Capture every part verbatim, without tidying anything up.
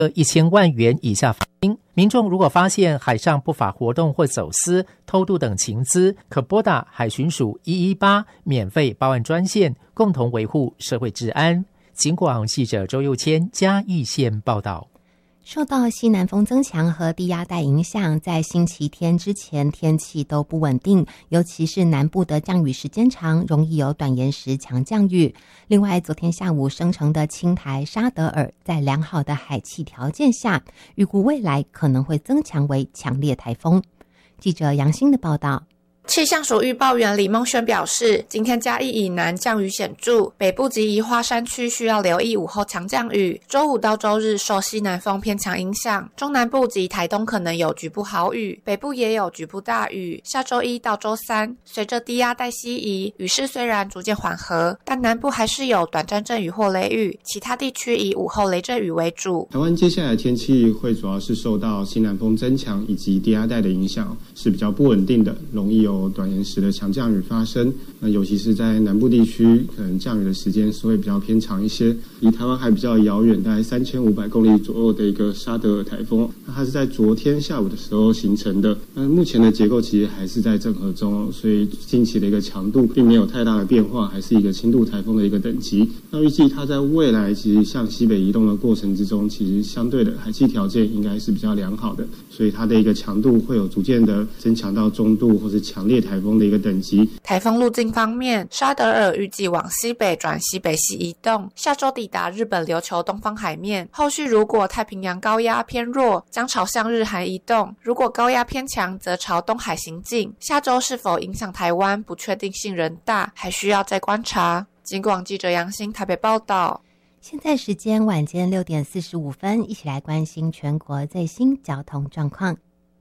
一千万元以下罚金。民众如果发现海上不法活动或走私、偷渡等情资，可拨打海巡署一一八免费报案专线，共同维护社会治安。警广记者周佑谦嘉义县报道。 受到西南风增强和低压带影响，在星期天之前天气都不稳定，尤其是南部的降雨时间长，容易有短延时强降雨。另外，昨天下午生成的轻台沙德尔在良好的海气条件下，预估未来可能会增强为强烈台风。记者杨欣的报道。 气象署预报员李梦轩表示，今天嘉义以南降雨显著，北部及宜花山区需要留意午后强降雨。周五到周日受西南风偏强影响，中南部及台东可能有局部豪雨，北部也有局部大雨。下周一到周三，随着低压带西移，雨势虽然逐渐缓和，但南部还是有短暂阵雨或雷雨，其他地区以午后雷阵雨为主。 台湾接下来天气会主要是受到西南风增强以及低压带的影响，是比较不稳定的，容易有有短延时的强降雨发生，那尤其是在南部地区，可能降雨的时间是会比较偏长一些。离台湾还比较遥远，大概三千五百公里左右的一个沙德尔台风，那它是在昨天下午的时候形成的。那目前的结构其实还是在整合中，所以近期的一个强度并没有太大的变化，还是一个轻度台风的一个等级。那预计它在未来其实向西北移动的过程之中，其实相对的海气条件应该是比较良好的，所以它的一个强度会有逐渐的增强到中度或是强烈台风的一个等级。 台风路径方面，沙德尔预计往西北转西北西移动，下周抵达日本琉球东方海面。后续如果太平洋高压偏弱，将朝向日韩移动；如果高压偏强，则朝东海行进。下周是否影响台湾，不确定性仍大，还需要再观察。警广记者杨欣台北报道。 现在时间晚间六点四十五分，一起来关心全国最新交通状况。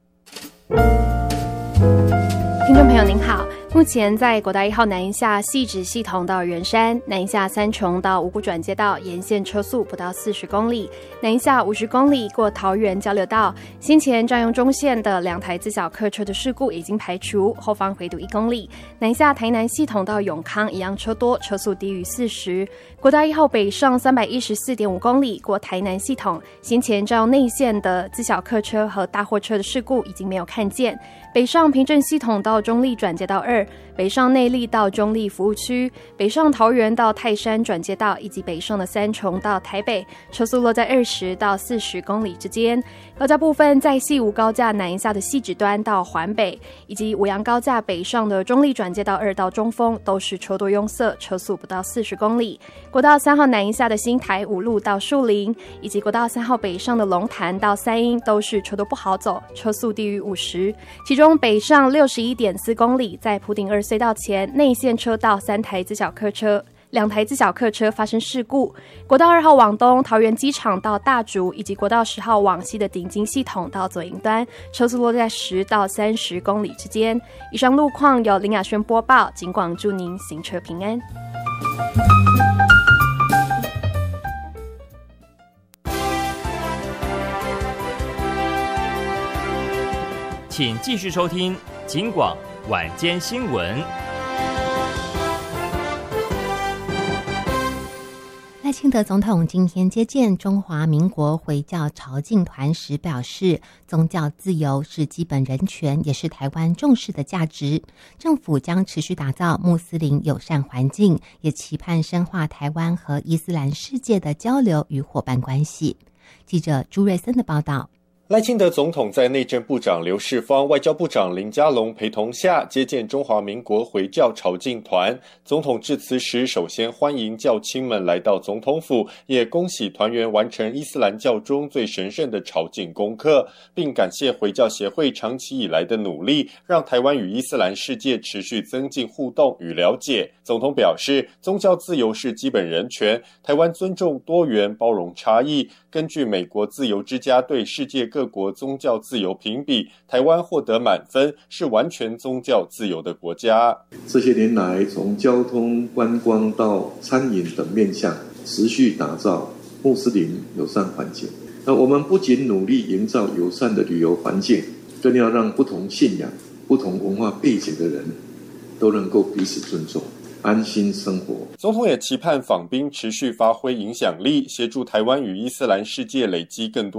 听众朋友您好，目前在国道一号南营下汐止系统到圆山、南营下三重到五股转接道沿线车速不到四十公里，南营下五十公里过桃园交流道。先前占用中线的两台自小客车的事故已经排除，后方回堵一公里。南营下台南系统到永康一样车多，车速低于四十。国道一号北上三百一十四点五公里过台南系统，先前占用内线的自小客车和大货车的事故已经没有看见。北上平镇系统到中立转接道二，北上内壢到中立服务区，北上桃园到泰山转接道，以及北上的三重到台北，车速落在二十到四十公里之间。高架部分在西吴高架南营下的汐止端到环北，以及五杨高架北上的中立转接道二到中丰，都是车多拥塞，车速不到四十公里。国道三号南营下的新台五路到树林，以及国道三号北上的龙潭到三鶯，都是车多不好走，车速低于五十。其中北上六十一点四公里，在埔顶二隧道前内线车道三台自小客车。两台自小客车发生事故，国道二号往东桃园机场到大竹，以及国道十号往西的顶金系统到左营端，车速落在十到三十公里之间。以上路况由林雅轩播报，警广祝您行车平安。 请继续收听警广晚间新闻。 赖清德总统今天接见中华民国回教朝觐团时表示，宗教自由是基本人权，也是台湾重视的价值。政府将持续打造穆斯林友善环境，也期盼深化台湾和伊斯兰世界的交流与伙伴关系。记者朱瑞森的报道。 赖清德总统在内政部长刘世芳、外交部长林佳龙陪同下接见中华民国回教朝觐团。总统致辞时，首先欢迎教亲们来到总统府，也恭喜团员完成伊斯兰教中最神圣的朝觐功课，并感谢回教协会长期以来的努力，让台湾与伊斯兰世界持续增进互动与了解。总统表示，宗教自由是基本人权，台湾尊重多元包容差异。根据美国自由之家对世界各国宗教自由评比，台湾获得满分，是完全宗教自由的国家。 这些年来，从交通、观光到餐饮等面向，持续打造穆斯林友善环境。那我们不仅努力营造友善的旅游环境，更要让不同信仰、不同文化背景的人都能够彼此尊重。 安心生活。 总统也期盼访宾持续发挥影响力，协助台湾与伊斯兰世界累积更多